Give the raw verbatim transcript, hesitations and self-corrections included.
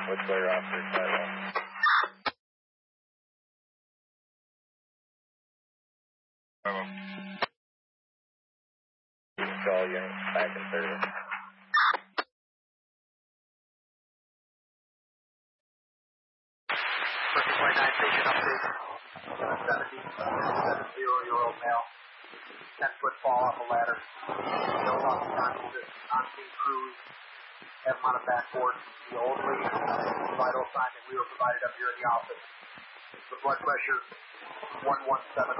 Whistler, officer, sidewalk. Control unit, back in service. twenty-nine station update. seventy, seventy-year-old male. ten foot fall off a ladder. Still off the conscious, on-scene crews. Have him on a backboard. The only vital sign that we were provided up here in the office. The blood pressure, one one seven.